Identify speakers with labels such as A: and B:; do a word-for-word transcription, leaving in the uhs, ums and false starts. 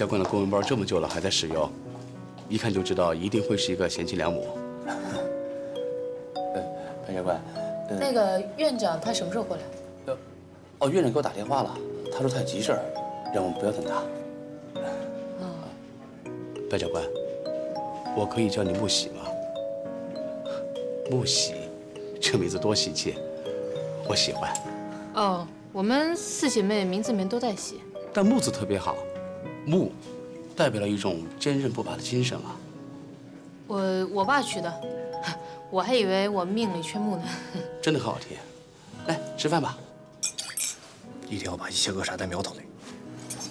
A: 教官的公文包这么久了还在使用，一看就知道一定会是一个贤妻良母。
B: 呃，潘教官，呃、
C: 那个院长他什么时候过来？
B: 呃，哦，院长给我打电话了，他说他有急事儿，让我们不要等他。
C: 哦，
A: 白教官，我可以叫你木喜吗？木喜，这名字多喜气，我喜欢。
C: 哦，我们四姐妹名字里面都带喜，
A: 但木字特别好，木代表了一种坚韧不拔的精神啊。
C: 我我爸取的，我还以为我命里缺木呢。
A: 真的很好听。来吃饭吧。
D: 一定要把一切扼杀在苗头里。